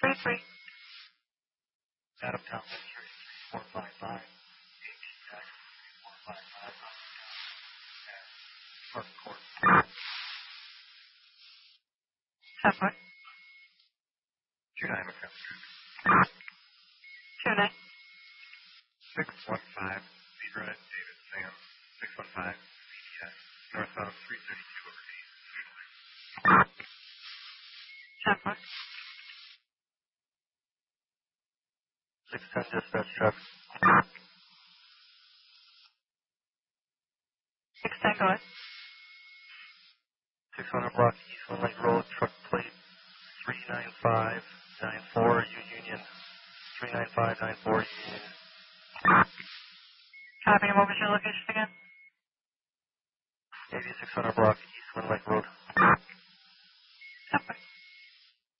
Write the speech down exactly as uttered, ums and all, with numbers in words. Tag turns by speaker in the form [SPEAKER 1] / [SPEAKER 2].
[SPEAKER 1] three three.
[SPEAKER 2] Adam Town, four five five. four five five. Park Court.
[SPEAKER 1] ten foot.
[SPEAKER 2] two nine account.
[SPEAKER 1] two nine.
[SPEAKER 2] six one five. Zebra David Sam. six one five. C D S. Northbound three thirty-two over eight.
[SPEAKER 1] ten foot.
[SPEAKER 2] six ten dispatch truck.
[SPEAKER 1] six ten, go ahead.
[SPEAKER 2] six hundred block Eastland Lake Road, truck plate three nine five nine four, U Union. three nine five nine four, U Union.
[SPEAKER 1] Copy, and what was your location again?
[SPEAKER 2] eighty-six hundred block Eastland Lake Road.